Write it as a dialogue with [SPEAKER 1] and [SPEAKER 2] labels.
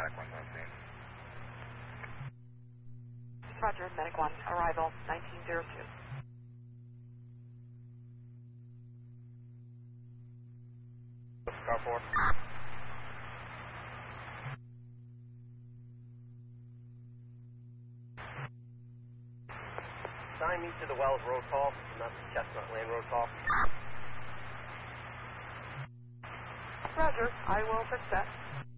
[SPEAKER 1] Medic 1 on scene.
[SPEAKER 2] Roger, Medic 1, arrival 1902.
[SPEAKER 1] Car 4.
[SPEAKER 3] Assign me to the Wells Road call, not the Chestnut Lane Road call.
[SPEAKER 2] Roger, I will fix that.